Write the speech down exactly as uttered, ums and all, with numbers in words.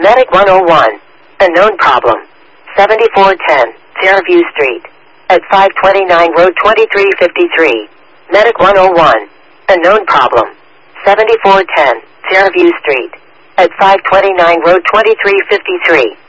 Medic one oh one. A known problem. seventy-four ten, Fairview Street. At five twenty-nine Road twenty-three fifty-three. Medic one oh one. A known problem. seventy-four ten, Fairview Street. At five twenty-nine Road twenty-three fifty-three.